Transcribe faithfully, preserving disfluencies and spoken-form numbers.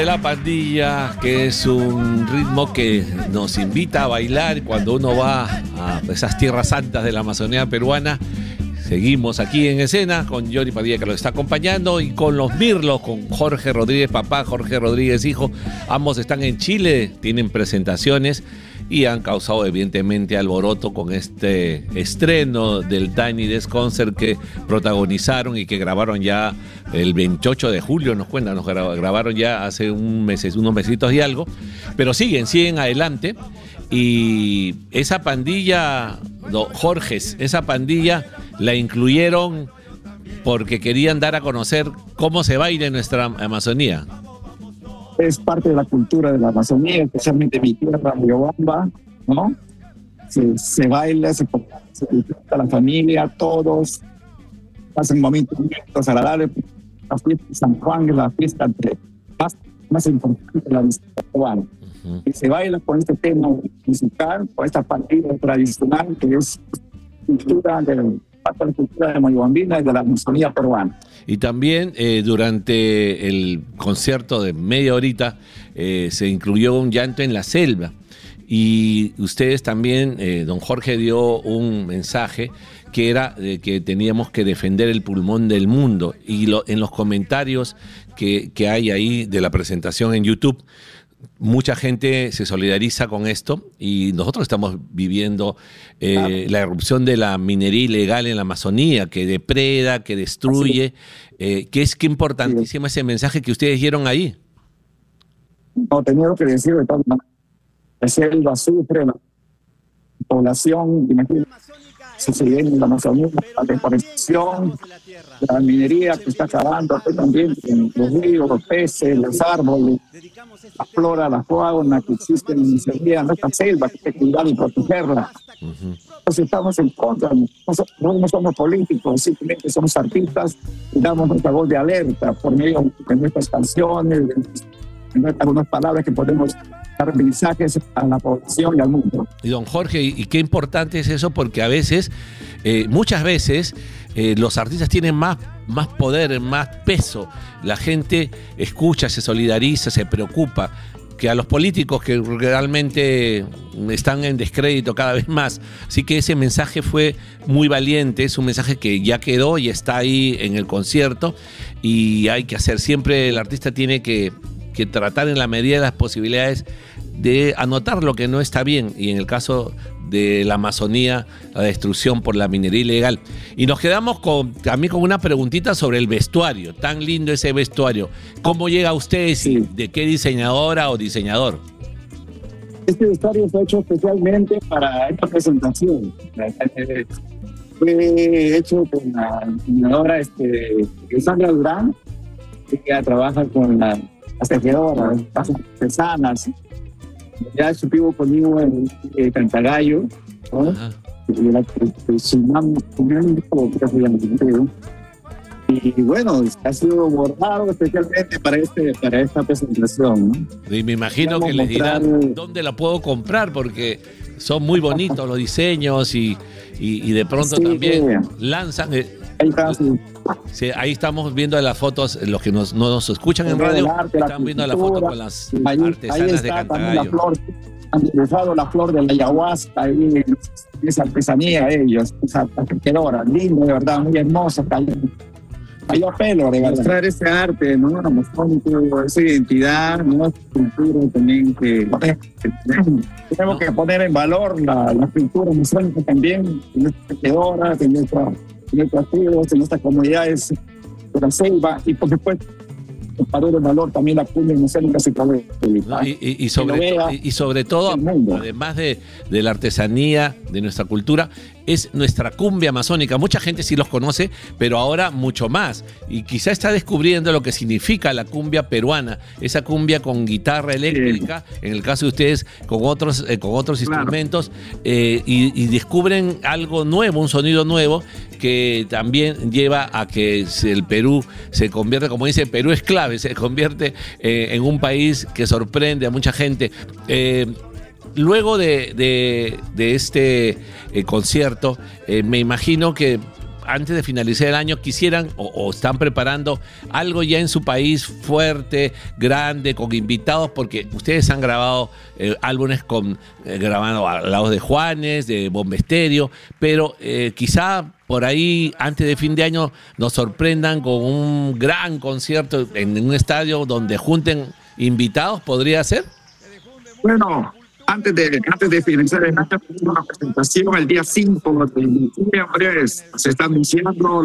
La pandilla, que es un ritmo que nos invita a bailar cuando uno va a esas tierras santas de la Amazonía peruana. Seguimos aquí en escena con Johnny Padilla, que lo está acompañando, y con los Mirlos, con Jorge Rodríguez papá, Jorge Rodríguez hijo. Ambos están en Chile, tienen presentaciones y han causado evidentemente alboroto con este estreno del Tiny Desk Concert que protagonizaron y que grabaron ya el veintiocho de julio, nos cuentan, nos grabaron ya hace un mes, unos mesitos y algo, pero siguen, siguen adelante. Y esa pandilla, no, Jorges, esa pandilla la incluyeron porque querían dar a conocer cómo se baila en nuestra Amazonía. Es parte de la cultura de la Amazonía, especialmente mi tierra, Riobamba, ¿no? Se, se baila, se, se disfruta la familia, todos pasan momentos muy agradables. La fiesta de San Juan es la fiesta más, más importante de la visita peruana. Uh-huh. Y se baila con este tema musical, con esta partida tradicional que es cultura de, parte de la cultura de Moyobambina y de la Amazonía peruana. Y también eh, durante el concierto de media horita eh, se incluyó un llanto en la selva. Y ustedes también, eh, don Jorge dio un mensaje que era de que teníamos que defender el pulmón del mundo. Y lo, en los comentarios que, que hay ahí de la presentación en YouTube, mucha gente se solidariza con esto y nosotros estamos viviendo eh, claro. la erupción de la minería ilegal en la Amazonía, que depreda, que destruye, eh, que es que importantísimo sí. ese mensaje que ustedes dieron ahí. No, tenía que decir de todas maneras. La selva sufre, la población, imagínate, se sigue en la Amazonía, la deforestación, la minería que está acabando, también los ríos, los peces, los árboles, la flora, la fauna que existen en nuestra selva, que hay que cuidar y protegerla. Uh-huh. Entonces estamos en contra, no, no somos políticos, simplemente somos artistas y damos nuestra voz de alerta por medio de nuestras canciones, de algunas palabras que podemos dar mensajes a la población y al mundo. Y don Jorge, y qué importante es eso, porque a veces, eh, muchas veces, eh, los artistas tienen más, más poder, más peso. La gente escucha, se solidariza, se preocupa, que a los políticos que realmente están en descrédito cada vez más. Así que ese mensaje fue muy valiente, es un mensaje que ya quedó y está ahí en el concierto, y hay que hacer, siempre el artista tiene que que tratar en la medida de las posibilidades de anotar lo que no está bien, y en el caso de la Amazonía, la destrucción por la minería ilegal. Y nos quedamos con, también con una preguntita sobre el vestuario, tan lindo ese vestuario. ¿Cómo llega a ustedes y de qué diseñadora o diseñador? Este vestuario fue hecho especialmente para esta presentación. Fue hecho con la diseñadora este, Sandra Durán, que ya trabaja con la las tejedoras, las artesanas. Ya estuvo conmigo en, en Cantagallo, ¿no? Y bueno, ha sido bordado especialmente para, este, para esta presentación, ¿no? Y me imagino que les dirán dónde la puedo comprar, porque son muy bonitos los diseños y, y, y de pronto sí, también sí. lanzan... Eh, ahí está, sí. Sí, ahí estamos viendo las fotos, los que nos, no nos escuchan en radio, arte, están la viendo la foto con las ahí, artesanas ahí está, de Cantagallo. La flor, han utilizado la flor de la ayahuasca, ahí, esa artesanía de ellos, esa tejedora, lindo, de verdad, muy hermosa, cayó, cayó a pelo de mostrar ese arte, ¿no? Mostrando esa identidad, ¿no? Cultura también que, que tenemos que poner en valor la, la cultura amazónica también, de nuestra tejedora, de nuestra en nuestras tribus, en nuestras comunidades de la selva, y por supuesto para el valor también la cumbia amazónica se puede no, y, y, y, sobre to, y sobre todo, además de, de la artesanía, de nuestra cultura, es nuestra cumbia amazónica. Mucha gente sí los conoce, pero ahora mucho más, y quizá está descubriendo lo que significa la cumbia peruana, esa cumbia con guitarra eléctrica, sí. en el caso de ustedes con otros, eh, con otros claro. instrumentos, eh, y, y descubren algo nuevo, un sonido nuevo, que también lleva a que el Perú se convierta, como dice, Perú es clave, se convierte eh, en un país que sorprende a mucha gente. Eh, luego de, de, de este eh, concierto, eh, me imagino que antes de finalizar el año quisieran o, o están preparando algo ya en su país fuerte, grande, con invitados, porque ustedes han grabado eh, álbumes con eh, grabando al lado de Juanes, de Bomba Estéreo, pero eh, quizá por ahí antes de fin de año nos sorprendan con un gran concierto en un estadio donde junten invitados, ¿podría ser? Bueno, antes de, antes de finalizar el año, una presentación el día cinco de diciembre, se están diciendo